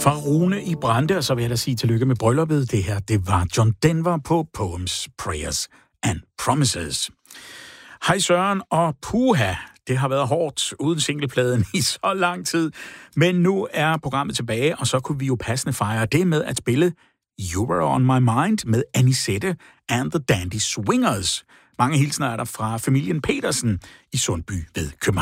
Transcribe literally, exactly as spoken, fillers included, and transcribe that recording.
Fra Rune i Brande, og så vil jeg da sige tillykke med brylluppet. Det her, det var John Denver på Poems, Prayers and Promises. Hej Søren og puha, det har været hårdt uden singlepladen i så lang tid. Men nu er programmet tilbage, og så kunne vi jo passende fejre det med at spille You Were On My Mind med Anisette and the Dandy Swingers. Mange hilsner er der fra familien Petersen i Sundby ved København.